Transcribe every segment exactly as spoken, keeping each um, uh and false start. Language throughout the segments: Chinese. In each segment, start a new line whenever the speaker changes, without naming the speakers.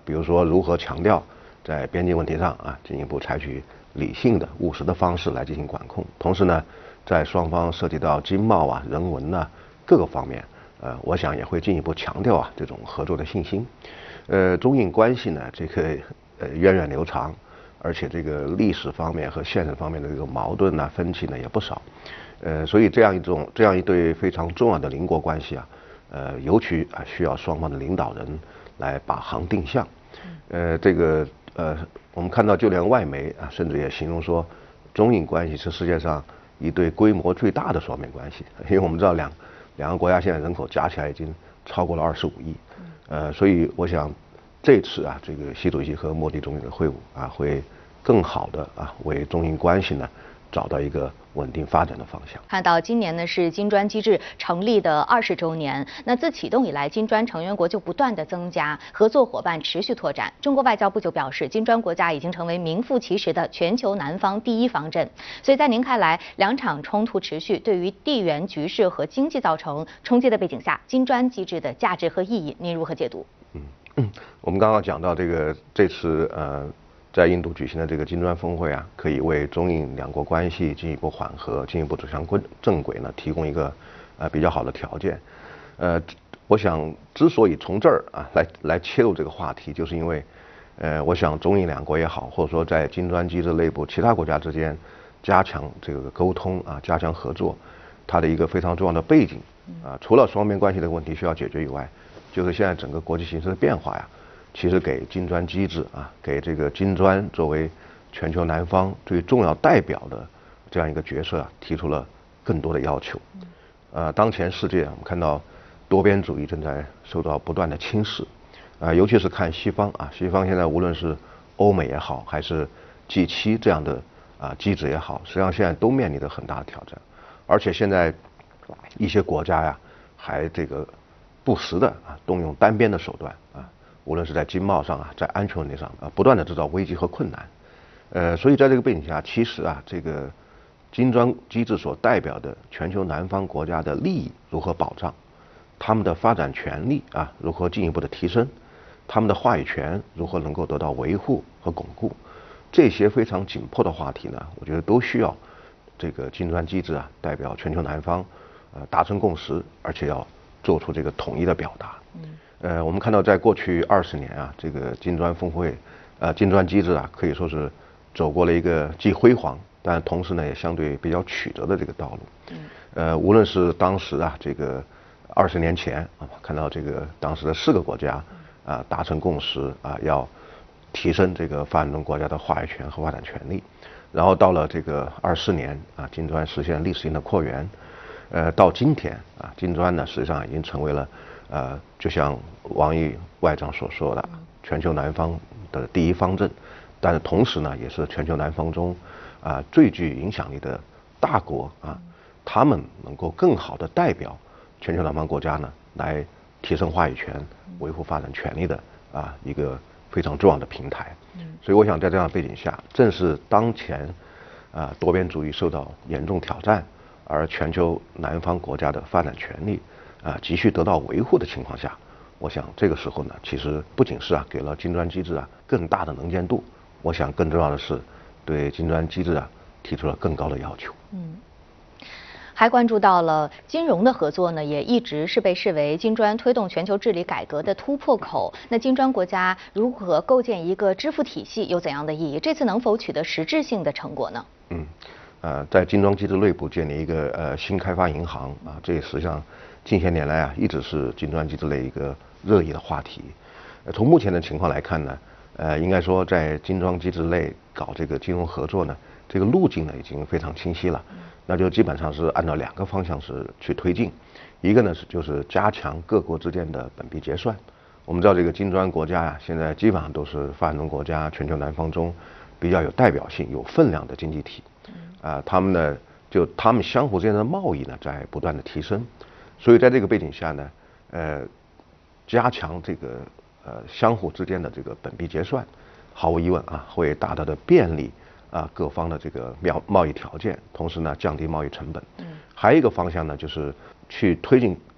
比如说如何强调在边境问题上啊进一步采取理性的、务实的方式来进行管控，同时呢，在双方涉及到经贸啊、人文呐、啊、各个方面，呃，我想也会进一步强调啊这种合作的信心。呃，中印关系呢，这个呃源远流长，而且这个历史方面和现实方面的这个矛盾呐、分歧呢也不少。呃，所以这样一种这样一对非常重要的邻国关系啊，呃，尤其啊需要双方的领导人来把行定向。呃，这个呃，我们看到就连外媒啊，甚至也形容说，中印关系是世界上一对规模最大的双边关系，因为我们知道两两个国家现在人口加起来已经超过了二十五亿。呃，所以我想这次啊，这个习主席和莫迪总理的会晤啊，会更好的啊为中印关系呢找到一个稳定发展的方向。
看到今年呢是金砖机制成立的二十周年，那自启动以来，金砖成员国就不断的增加，合作伙伴持续拓展。中国外交部就表示，金砖国家已经成为名副其实的全球南方第一方阵。所以在您看来，两场冲突持续，对于地缘局势和经济造成冲击的背景下，金砖机制的价值和意义，您如何解读？
嗯嗯，我们刚刚讲到这个这次呃。在印度举行的这个金砖峰会啊，可以为中印两国关系进一步缓和、进一步走向正轨呢，提供一个呃比较好的条件。呃，我想之所以从这儿啊来来切入这个话题，就是因为呃，我想中印两国也好，或者说在金砖机制内部其他国家之间加强这个沟通啊，加强合作，它的一个非常重要的背景啊，除了双边关系的问题需要解决以外，就是现在整个国际形势的变化呀。其实给金砖机制啊，给这个金砖作为全球南方最重要代表的这样一个角色啊，提出了更多的要求。呃，当前世界我们看到多边主义正在受到不断的侵蚀，啊、呃，尤其是看西方啊，西方现在无论是欧美也好，还是 G 七这样的啊、呃、机制也好，实际上现在都面临着很大的挑战，而且现在一些国家呀，还这个不时的啊动用单边的手段啊。无论是在经贸上啊，在安全问题上啊，不断的制造危机和困难，呃，所以在这个背景下，其实啊，这个金砖机制所代表的全球南方国家的利益如何保障，他们的发展权利啊如何进一步的提升，他们的话语权如何能够得到维护和巩固，这些非常紧迫的话题呢，我觉得都需要这个金砖机制啊代表全球南方呃达成共识，而且要做出这个统一的表达。嗯。呃，我们看到，在过去二十年啊，这个金砖峰会，呃，金砖机制啊，可以说是走过了一个既辉煌，但同时呢，也相对比较曲折的这个道路。嗯。呃，无论是当时啊，这个二十年前啊，看到这个当时的四个国家啊达成共识啊，要提升这个发展中国家的话语权和发展权利，然后到了这个二四年啊，金砖实现历史性的扩员，呃，到今天啊，金砖呢，实际上已经成为了。呃，就像王毅外长所说的，全球南方的第一方阵，但是同时呢，也是全球南方中啊、呃、最具影响力的大国啊，他们能够更好的代表全球南方国家呢，来提升话语权、维护发展权利的啊一个非常重要的平台。所以我想在这样的背景下，正是当前啊多边主义受到严重挑战，而全球南方国家的发展权利。啊，急需得到维护的情况下，我想这个时候呢，其实不仅是啊给了金砖机制啊更大的能见度，我想更重要的是对金砖机制啊提出了更高的要求。
嗯，还关注到了金融的合作呢，也一直是被视为金砖推动全球治理改革的突破口。那金砖国家如何构建一个支付体系，有怎样的意义？这次能否取得实质性的成果呢？
嗯，呃，在金砖机制内部建立一个呃新开发银行啊，这实际上。近些年来啊，一直是金砖机制内一个热议的话题。呃，从目前的情况来看呢，呃，应该说在金砖机制内搞这个金融合作呢，这个路径呢已经非常清晰了。那就基本上是按照两个方向是去推进，一个呢是就是加强各国之间的本币结算。我们知道这个金砖国家呀、啊，现在基本上都是发展中国家全球南方中比较有代表性、有分量的经济体。啊、呃，他们呢就他们相互之间的贸易呢在不断的提升。所以在这个背景下呢，呃，加强这个呃相互之间的这个本币结算，毫无疑问啊，会大大的便利啊各方的这个贸贸易条件，同时呢降低贸易成本。嗯。还有一个方向呢，就是去推进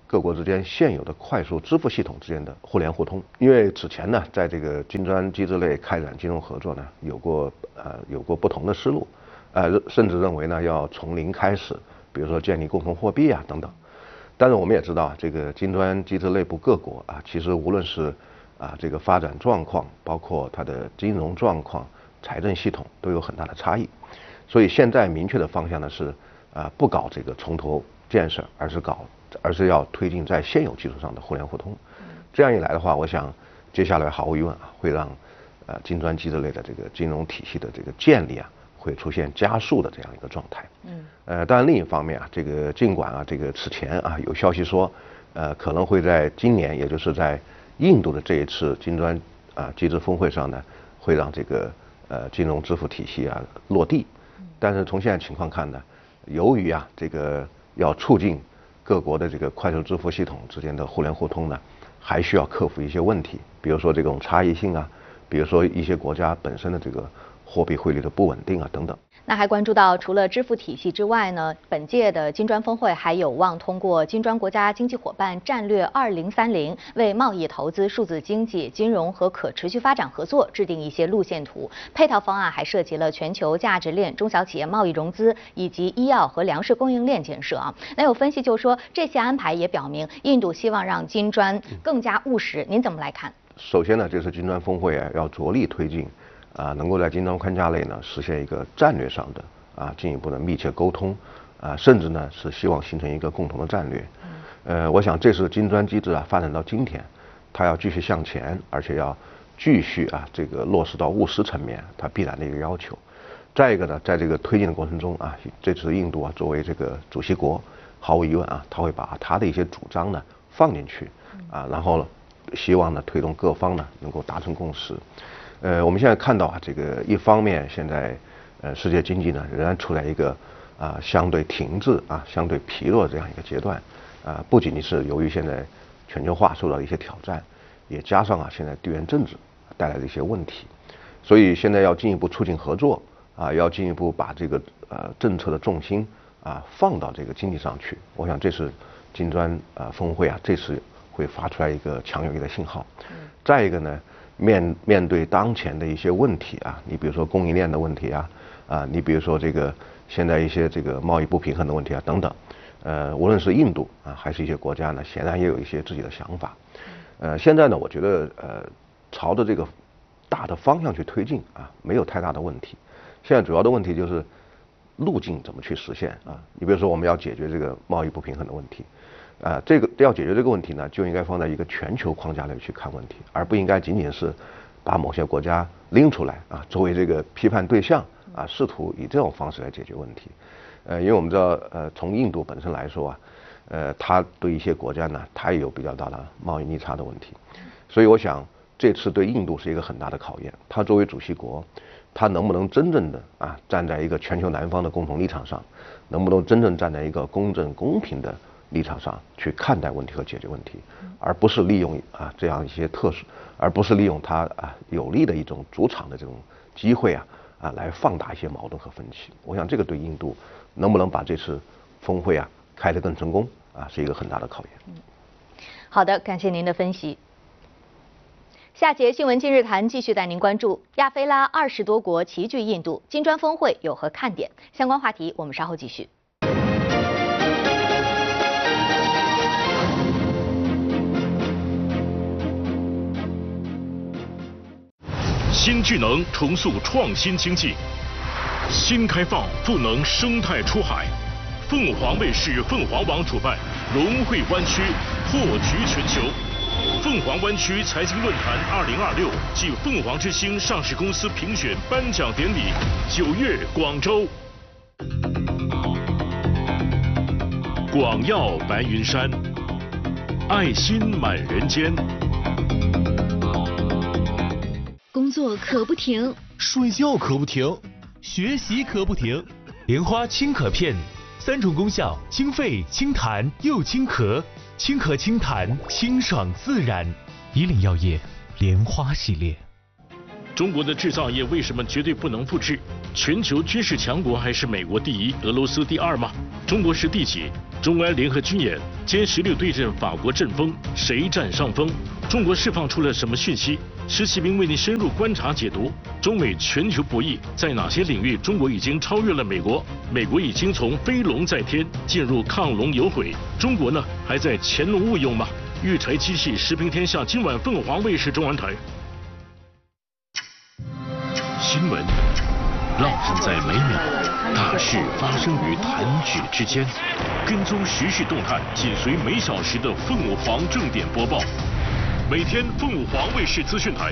各国之间现有的快速支付系统之间的互联互通。因为此前呢，在这个金砖机制内开展金融合作呢，有过呃有过不同的思路，呃甚至认为呢要从零开始，比如说建立共同货币啊等等。但是我们也知道，这个金砖机制内部各国啊，其实无论是啊这个发展状况，包括它的金融状况、财政系统都有很大的差异。所以现在明确的方向呢是啊不搞这个从头建设，而是搞。而是要推进在现有基础上的互联互通，这样一来的话，我想接下来毫无疑问啊，会让呃金砖机制类的这个金融体系的这个建立啊，会出现加速的这样一个状态。嗯，呃，当然另一方面啊，这个尽管啊，这个此前啊有消息说，呃，可能会在今年，也就是在印度的这一次金砖啊机制峰会上呢，会让这个呃金融支付体系啊落地。但是从现在情况看呢，由于啊这个要促进各国的这个快速支付系统之间的互联互通呢，还需要克服一些问题，比如说这种差异性啊，比如说一些国家本身的这个货币汇率的不稳定啊等等。
那还关注到，除了支付体系之外呢，本届的金砖峰会还有望通过金砖国家经济伙伴战略二零三零，为贸易、投资、数字经济、金融和可持续发展合作制定一些路线图。配套方案还涉及了全球价值链、中小企业贸易融资以及医药和粮食供应链建设啊。那有分析就说，这些安排也表明印度希望让金砖更加务实。您怎么来看？
首先呢，这次金砖峰会啊，要着力推进。啊，能够在金砖框架内呢实现一个战略上的啊进一步的密切沟通，啊，甚至呢是希望形成一个共同的战略。呃，我想这是金砖机制啊发展到今天，它要继续向前，而且要继续啊这个落实到务实层面，它必然的一个要求。再一个呢，在这个推进的过程中啊，这次印度啊作为这个主席国，毫无疑问啊，他会把他的一些主张呢放进去啊，然后呢，希望呢推动各方呢能够达成共识。呃，我们现在看到啊，这个一方面现在呃世界经济呢仍然处在一个啊相对停滞啊相对疲弱的这样一个阶段啊，不仅仅是由于现在全球化受到一些挑战，也加上啊现在地缘政治带来的一些问题，所以现在要进一步促进合作啊，要进一步把这个呃政策的重心啊放到这个经济上去。我想这是金砖啊峰会啊这次会发出来一个强有力的信号。再一个呢。面面对当前的一些问题啊，你比如说供应链的问题啊，啊，你比如说这个现在一些这个贸易不平衡的问题啊等等，呃，无论是印度啊，还是一些国家呢，显然也有一些自己的想法。呃，现在呢，我觉得呃，朝着这个大的方向去推进啊，没有太大的问题。现在主要的问题就是路径怎么去实现啊？你比如说我们要解决这个贸易不平衡的问题。啊，这个要解决这个问题呢，就应该放在一个全球框架内去看问题，而不应该仅仅是把某些国家拎出来啊，作为这个批判对象啊，试图以这种方式来解决问题。呃，因为我们知道，呃，从印度本身来说啊，呃，它对一些国家呢，它也有比较大的贸易逆差的问题，所以我想这次对印度是一个很大的考验。它作为主席国，它能不能真正的啊站在一个全球南方的共同立场上，能不能真正站在一个公正公平的立场上去看待问题和解决问题，而不是利用啊这样一些特殊，而不是利用它啊有利的一种主场的这种机会啊啊来放大一些矛盾和分歧。我想这个对印度能不能把这次峰会啊开得更成功啊是一个很大的考验。
嗯，好的，感谢您的分析。下节新闻今日谈继续带您关注亚非拉二十多国齐聚印度，金砖峰会有何看点？相关话题我们稍后继续。
新巨能重塑创新经济，新开放赋能生态出海。凤凰卫视凤凰网主办融汇湾区，破局全球。凤凰湾区财经论坛二零二六暨凤凰之星上市公司评选颁奖典礼，九月广州。广药白云山，爱心满人间。
工作可不停，
睡觉可不停，学习可不停。莲花清咳片，三种功效：清肺、清痰又清咳。清咳清痰，清爽自然。以岭药业莲花系列。
中国的制造业为什么绝对不能复制？全球军事强国还是美国第一，俄罗斯第二吗？中国是第几？中俄联合军演歼十六对阵法国阵风，谁占上风？中国释放出了什么讯息？施其兵为您深入观察解读中美全球博弈，在哪些领域中国已经超越了美国？美国已经从飞龙在天进入亢龙有悔，中国呢还在潜龙勿用吗？育才机器时评天下，今晚凤凰卫视中文台。新闻烙印在每秒，大事发生于弹指之间。跟踪时事动态，紧随每小时的凤凰正点播报。每天凤凰卫视资讯台。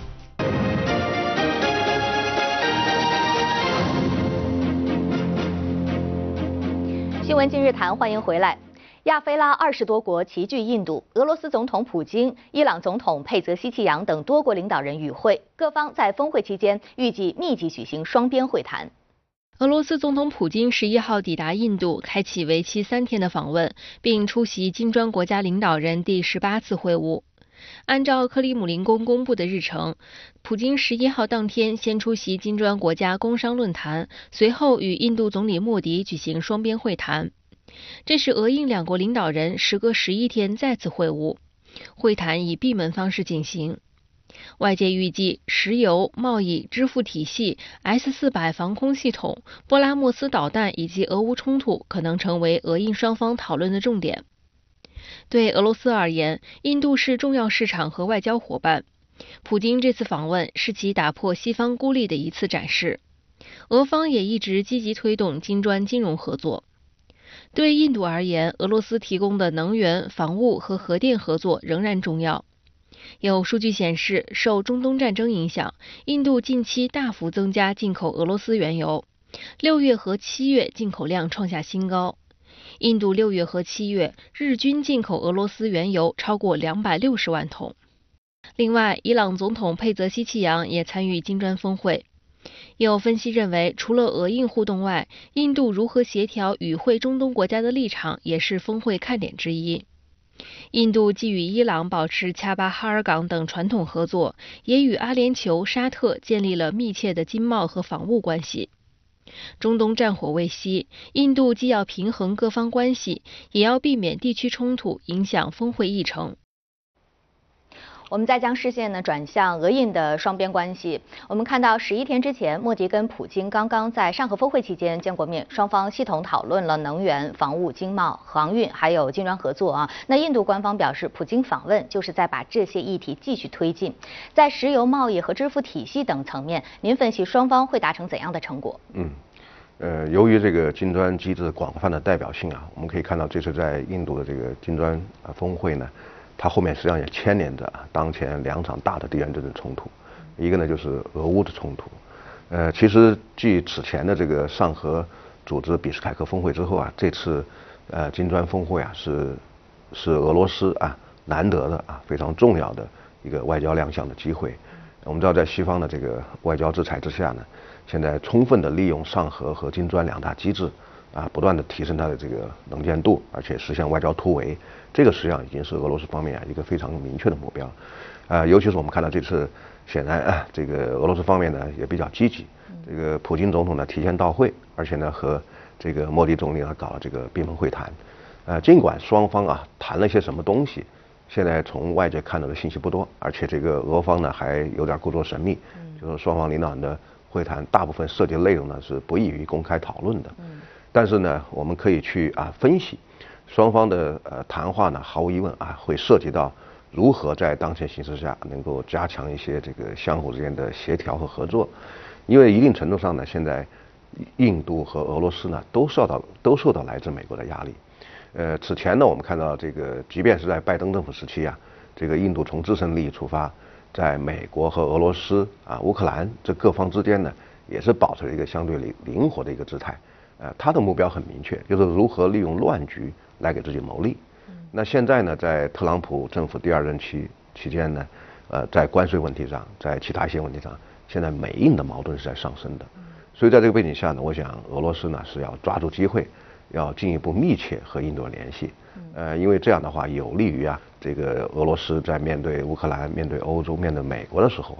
新闻今日谈，欢迎回来。亚非拉二十多国齐聚印度，俄罗斯总统普京、伊朗总统佩泽希奇扬等多国领导人与会，各方在峰会期间预计密集举行双边会谈。
俄罗斯总统普京十一号抵达印度，开启为期三天的访问，并出席金砖国家领导人第十八次会晤。按照克里姆林宫公布的日程，普京十一号当天先出席金砖国家工商论坛，随后与印度总理莫迪举行双边会谈。这是俄印两国领导人时隔十一天再次会晤，会谈以闭门方式进行。外界预计，石油、贸易、支付体系、S 四百防空系统、波拉莫斯导弹以及俄乌冲突可能成为俄印双方讨论的重点。对俄罗斯而言，印度是重要市场和外交伙伴。普京这次访问是其打破西方孤立的一次展示。俄方也一直积极推动金砖金融合作。对印度而言，俄罗斯提供的能源、防务和核电合作仍然重要。有数据显示，受中东战争影响，印度近期大幅增加进口俄罗斯原油，六月和七月进口量创下新高。印度六月和七月日均进口俄罗斯原油超过两百六十万桶。另外，伊朗总统佩泽希奇扬也参与金砖峰会。有分析认为，除了俄印互动外，印度如何协调与会中东国家的立场也是峰会看点之一。印度既与伊朗保持恰巴哈尔港等传统合作，也与阿联酋、沙特建立了密切的经贸和防务关系。中东战火未息，印度既要平衡各方关系，也要避免地区冲突影响峰会议程。
我们再将视线呢转向俄印的双边关系。我们看到十一天之前，莫迪跟普京刚刚在上合峰会期间见过面，双方系统讨论了能源、防务、经贸、航运还有金砖合作啊。那印度官方表示，普京访问就是在把这些议题继续推进。在石油贸易和支付体系等层面，您分析双方会达成怎样的成果？
嗯。呃，由于这个金砖机制广泛的代表性啊，我们可以看到这次在印度的这个金砖啊峰会呢，它后面实际上也牵连着当前两场大的地缘政治冲突，一个呢就是俄乌的冲突。呃，其实继此前的这个上合组织比斯凯克峰会之后啊，这次呃金砖峰会啊是是俄罗斯啊难得的啊非常重要的一个外交亮相的机会。我们知道，在西方的这个外交制裁之下呢，现在充分的利用上合和金砖两大机制，啊，不断的提升它的这个能见度，而且实现外交突围，这个实际上已经是俄罗斯方面啊一个非常明确的目标。啊，尤其是我们看到这次，显然啊，这个俄罗斯方面呢也比较积极，这个普京总统呢提前到会，而且呢和这个莫迪总理呢搞了这个闭门会谈。呃，尽管双方啊谈了些什么东西，现在从外界看到的信息不多，而且这个俄方呢还有点故作神秘，就是双方领导人的会谈大部分涉及的内容呢是不易于公开讨论的。但是呢，我们可以去啊分析，双方的呃谈话呢，毫无疑问啊会涉及到如何在当前形势下能够加强一些这个相互之间的协调和合作，因为一定程度上呢，现在印度和俄罗斯呢都受到都受到来自美国的压力。呃，此前呢，我们看到这个，即便是在拜登政府时期啊，这个印度从自身利益出发，在美国和俄罗斯啊、乌克兰这各方之间呢，也是保持了一个相对灵灵活的一个姿态。呃，他的目标很明确，就是如何利用乱局来给自己谋利。那现在呢，在特朗普政府第二任期期间呢，呃，在关税问题上，在其他一些问题上，现在美印的矛盾是在上升的。所以在这个背景下呢，我想俄罗斯呢是要抓住机会，要进一步密切和印度联系。呃，因为这样的话有利于啊，这个俄罗斯在面对乌克兰、面对欧洲、面对美国的时候啊，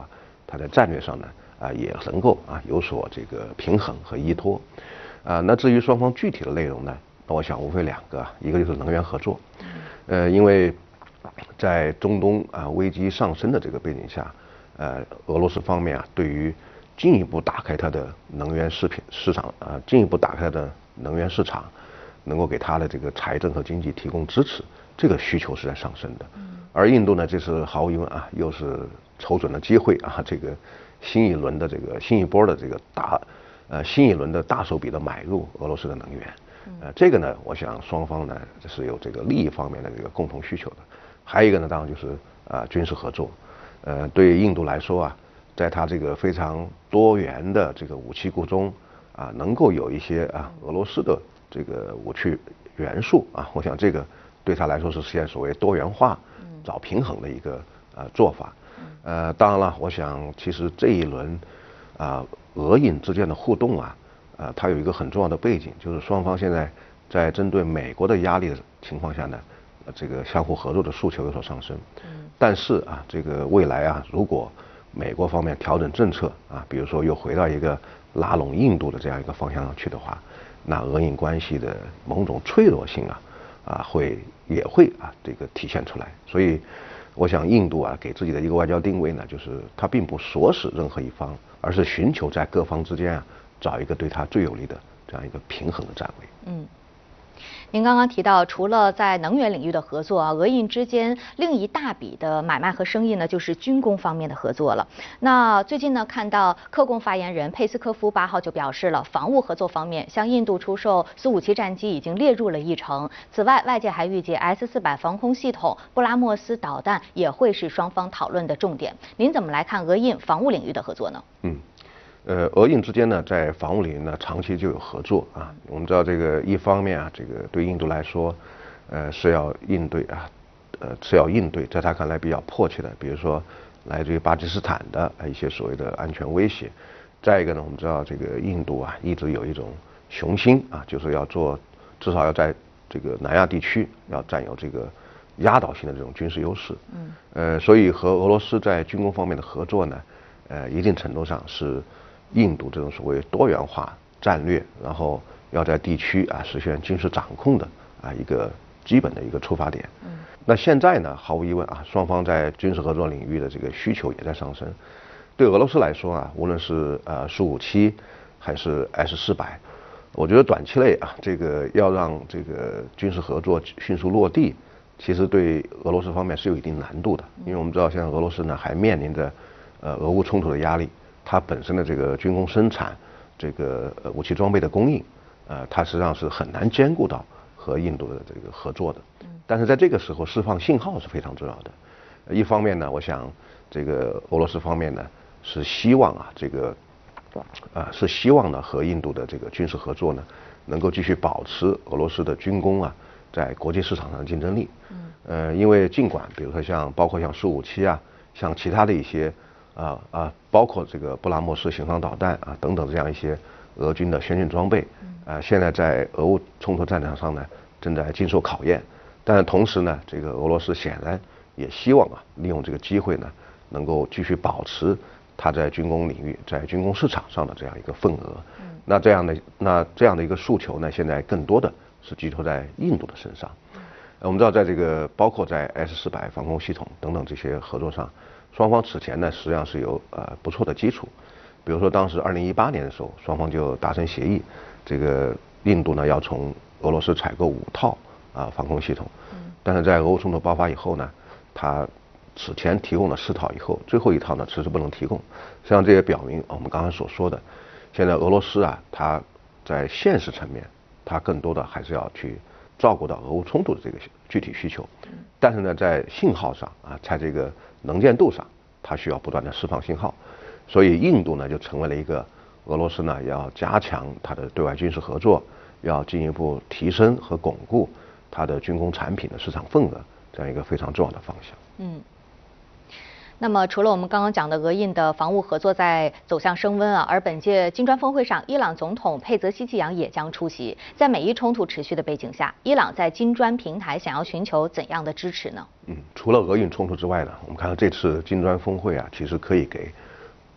它在战略上呢啊也能够啊有所这个平衡和依托。啊，那至于双方具体的内容呢，那我想无非两个，一个就是能源合作，呃，因为在中东啊危机上升的这个背景下，呃，俄罗斯方面啊对于进一步打开它的能源市品市场啊，进一步打开它的能源市场，能够给它的这个财政和经济提供支持，这个需求是在上升的。而印度呢，这是毫无疑问啊，又是瞅准了机会啊，这个新一轮的这个新一波的这个大。呃，新一轮的大手笔的买入俄罗斯的能源，呃，这个呢，我想双方呢是有这个利益方面的这个共同需求的。还有一个呢，当然就是啊、呃、军事合作。呃，对于印度来说啊，在它这个非常多元的这个武器库中啊，能够有一些啊俄罗斯的这个武器元素啊，我想这个对它来说是实现所谓多元化、找平衡的一个呃做法。呃，当然了，我想其实这一轮啊。俄印之间的互动啊，呃，它有一个很重要的背景，就是双方现在在针对美国的压力的情况下呢，呃、这个相互合作的诉求有所上升。嗯。但是啊，这个未来啊，如果美国方面调整政策啊，比如说又回到一个拉拢印度的这样一个方向上去的话，那俄印关系的某种脆弱性啊，啊，会也会啊这个体现出来。所以，我想印度啊给自己的一个外交定位呢，就是它并不锁死任何一方。而是寻求在各方之间啊，找一个对他最有利的这样一个平衡的站位。
嗯，您刚刚提到，除了在能源领域的合作啊，俄印之间另一大笔的买卖和生意呢，就是军工方面的合作了。那最近呢，看到克贡发言人佩斯科夫八号就表示了，防务合作方面向印度出售苏五七战机已经列入了议程。此外，外界还预计 S 四百防空系统、布拉莫斯导弹也会是双方讨论的重点。您怎么来看俄印防务领域的合作呢？
嗯。呃，俄印之间呢，在防务领域呢，长期就有合作啊。我们知道，这个一方面啊，这个对印度来说，呃，是要应对啊，呃，是要应对，在他看来比较迫切的，比如说来自于巴基斯坦的一些所谓的安全威胁。再一个呢，我们知道这个印度啊，一直有一种雄心啊，就是要做，至少要在这个南亚地区要占有这个压倒性的这种军事优势。嗯。呃，所以和俄罗斯在军工方面的合作呢，呃，一定程度上是。印度这种所谓多元化战略，然后要在地区啊实现军事掌控的啊一个基本的一个出发点。嗯。那现在呢，毫无疑问啊，双方在军事合作领域的这个需求也在上升。对俄罗斯来说啊，无论是呃苏五七还是 S 四百，我觉得短期内啊，这个要让这个军事合作迅速落地，其实对俄罗斯方面是有一定难度的，因为我们知道现在俄罗斯呢还面临着呃俄乌冲突的压力。它本身的这个军工生产，这个呃武器装备的供应，呃，它实际上是很难兼顾到和印度的这个合作的。但是在这个时候释放信号是非常重要的。一方面呢，我想这个俄罗斯方面呢是希望啊这个啊是希望呢和印度的这个军事合作呢能够继续保持俄罗斯的军工啊在国际市场上的竞争力。呃，因为尽管比如说像包括像苏五七啊，像其他的一些。啊啊，包括这个布拉莫斯巡航导弹啊等等这样一些俄军的先进装备，啊，现在在俄乌冲突战场上呢正在经受考验。但是同时呢，这个俄罗斯显然也希望啊利用这个机会呢，能够继续保持它在军工领域、在军工市场上的这样一个份额。那这样的那这样的一个诉求呢，现在更多的是寄托在印度的身上。我们知道，在这个包括在 S 四百防空系统等等这些合作上。双方此前呢，实际上是有呃不错的基础，比如说当时二零一八年的时候，双方就达成协议，这个印度呢要从俄罗斯采购五套啊防空系统，但是在俄乌冲突爆发以后呢，他此前提供了四套以后，最后一套呢迟迟不能提供，实际上这也表明我们刚才所说的，现在俄罗斯啊，它在现实层面，它更多的还是要去照顾到俄乌冲突的这个具体需求，但是呢，在信号上啊，在这个能见度上，它需要不断的释放信号，所以印度呢就成为了一个俄罗斯呢要加强它的对外军事合作，要进一步提升和巩固它的军工产品的市场份额这样一个非常重要的方向。
嗯。那么，除了我们刚刚讲的俄印的防务合作在走向升温啊，而本届金砖峰会上，伊朗总统佩泽希季扬也将出席。在美伊冲突持续的背景下，伊朗在金砖平台想要寻求怎样的支持呢？
嗯，除了俄印冲突之外呢，我们看到这次金砖峰会啊，其实可以给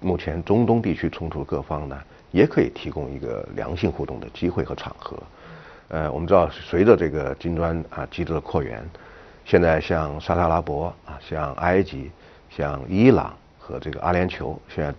目前中东地区冲突各方呢，也可以提供一个良性互动的机会和场合。呃，我们知道，随着这个金砖啊机制的扩员，现在像沙特阿拉伯啊、像埃及、像伊朗和这个阿联酋，现在